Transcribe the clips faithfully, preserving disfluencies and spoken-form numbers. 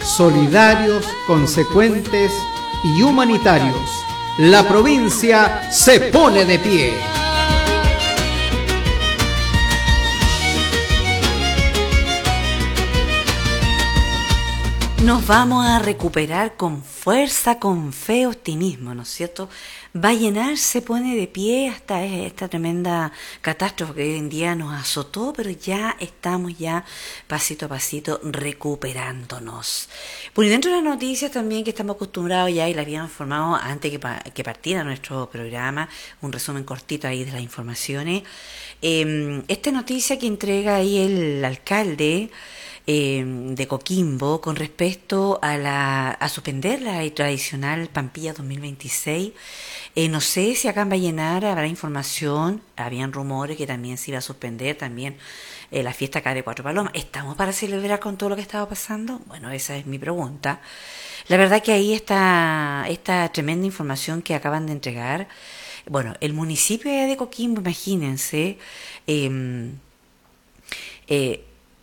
solidarios, consecuentes y humanitarios. La provincia se pone de pie. Nos vamos a recuperar con fuerza, con fe, optimismo, ¿no es cierto? Vallenar se pone de pie hasta esta tremenda catástrofe que hoy en día nos azotó, pero ya estamos ya pasito a pasito recuperándonos. Por dentro de las noticias también que estamos acostumbrados ya y las habíamos informado antes que, pa- que partiera nuestro programa, un resumen cortito ahí de las informaciones. Eh, esta noticia que entrega ahí el alcalde Eh, de Coquimbo con respecto a la a suspender la tradicional Pampilla dos mil veintiséis. Eh, no sé si acá en Vallenar habrá información, habían rumores que también se iba a suspender también eh, la fiesta acá de Cuatro Palomas. ¿Estamos para celebrar con todo lo que estaba pasando? Bueno, esa es mi pregunta. La verdad que ahí está esta tremenda información que acaban de entregar. Bueno, el municipio de Coquimbo, imagínense, eh, eh,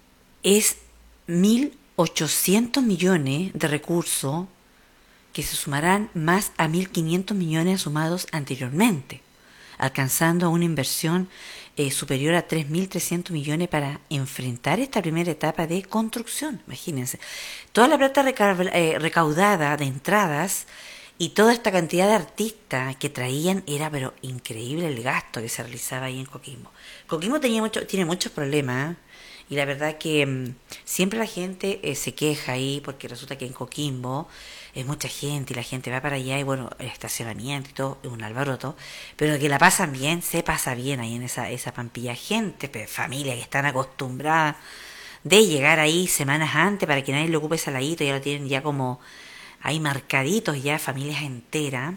es mil ochocientos millones de recursos que se sumarán más a mil quinientos millones sumados anteriormente, alcanzando una inversión eh, superior a tres mil trescientos millones para enfrentar esta primera etapa de construcción. Imagínense, toda la plata reca- eh, recaudada de entradas y toda esta cantidad de artistas que traían era pero increíble el gasto que se realizaba ahí en Coquimbo. Coquimbo tenía mucho, tiene muchos problemas, ¿eh? Y la verdad que mmm, siempre la gente eh, se queja ahí porque resulta que en Coquimbo es mucha gente y la gente va para allá y bueno, el estacionamiento y todo es un alboroto, pero que la pasan bien, se pasa bien ahí en esa, esa Pampilla. Gente, pe- familia que están acostumbradas de llegar ahí semanas antes para que nadie le ocupe ese ladito, ya lo tienen ya como ahí marcaditos ya, familias enteras.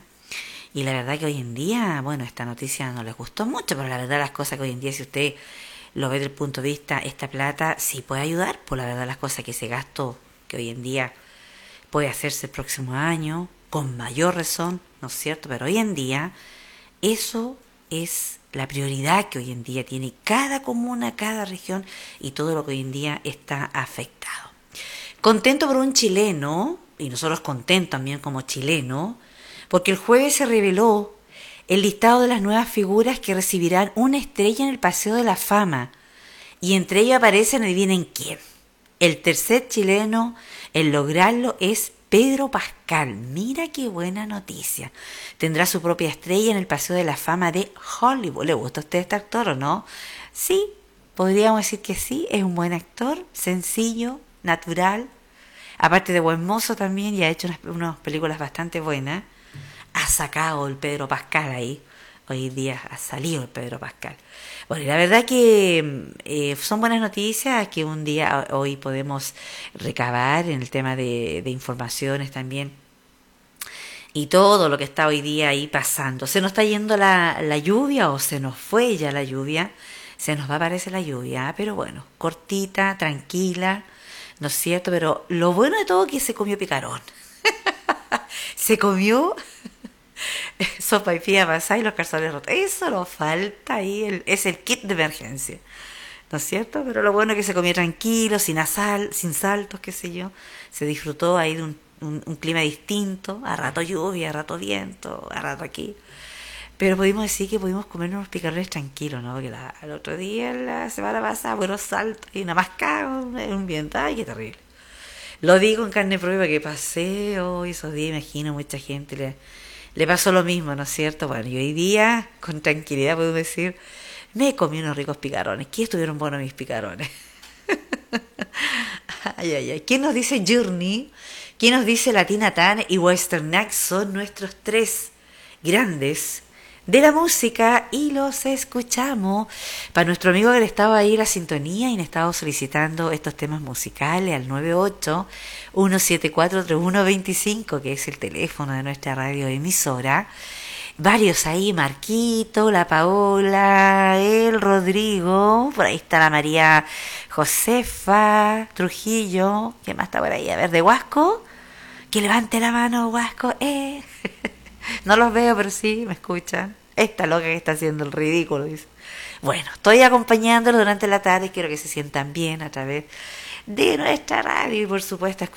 Y la verdad que hoy en día, bueno, esta noticia no les gustó mucho, pero la verdad las cosas que hoy en día, si usted lo ve desde el punto de vista, esta plata sí puede ayudar, por la verdad las cosas que se gastó, que hoy en día puede hacerse el próximo año, con mayor razón, ¿no es cierto? Pero hoy en día, eso es la prioridad que hoy en día tiene cada comuna, cada región y todo lo que hoy en día está afectado. Contento por un chileno, y nosotros contentos también como chilenos, porque el jueves se reveló el listado de las nuevas figuras que recibirán una estrella en el Paseo de la Fama. Y entre ellos aparecen, adivinen quién. El tercer chileno en lograrlo es Pedro Pascal. Mira qué buena noticia. Tendrá su propia estrella en el Paseo de la Fama de Hollywood. ¿Le gusta a usted este actor o no? Sí, podríamos decir que sí. Es un buen actor, sencillo, natural. Aparte de buen mozo también, y ha hecho unas, unas películas bastante buenas. Ha sacado el Pedro Pascal ahí. Hoy día ha salido el Pedro Pascal. Bueno, y la verdad que eh, son buenas noticias que un día hoy podemos recabar en el tema de, de informaciones también. Y todo lo que está hoy día ahí pasando. ¿Se nos está yendo la, la lluvia o se nos fue ya la lluvia? Se nos va a aparecer la lluvia, pero bueno, cortita, tranquila, ¿no es cierto? Pero lo bueno de todo es que se comió picarón. Se comió sopa y pilla pasada y los calzones rotos. Eso nos falta ahí, el, es el kit de emergencia, ¿no es cierto? Pero lo bueno es que se comió tranquilo, sin asal, sin saltos, qué sé yo. Se disfrutó ahí de un, un, un clima distinto, a rato lluvia, a rato viento, a rato aquí. Pero pudimos decir que pudimos comer unos picarones tranquilos, ¿no? Porque la, el otro día, la semana pasada, buenos saltos y una más cago en un viento. Ay, qué terrible. Lo digo en carne propia que pasé hoy, esos días, imagino, mucha gente le, le pasó lo mismo, ¿no es cierto? Bueno, y hoy día, con tranquilidad puedo decir, me comí unos ricos picarones. ¿Qué estuvieron buenos mis picarones? Ay, ay, ay. ¿Quién nos dice Journey? ¿Quién nos dice Latina Tan y Western Act? Son nuestros tres grandes de la música y los escuchamos. Para nuestro amigo que le estaba ahí la sintonía y le estaba solicitando estos temas musicales al nueve ocho uno siete cuatro tres uno dos cinco, que es el teléfono de nuestra radio emisora. Varios ahí, Marquito, la Paola, el Rodrigo, por ahí está la María Josefa Trujillo, ¿qué más está por ahí? A ver, de Huasco, que levante la mano, Huasco, eh. No los veo, pero sí me escuchan. Esta loca que está haciendo el ridículo, dice. Bueno, estoy acompañándolos durante la tarde, quiero que se sientan bien a través de nuestra radio y por supuesto